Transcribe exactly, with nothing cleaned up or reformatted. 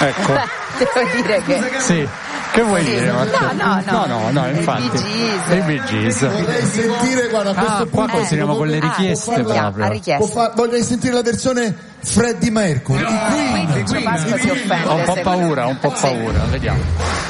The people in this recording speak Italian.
Ecco. Devo dire che... Sì. Che vuoi dire? No, no, no. No, no, no, infatti. I Bee Gees. Vorrei sentire, guarda, a questo ah, qua punto continuiamo con le richieste ah, proprio. richieste. Fa- vorrei sentire la versione Freddie Mercury. Quindi Basta si offende. Ho un po' se- paura, ho un po' Sì. paura, vediamo.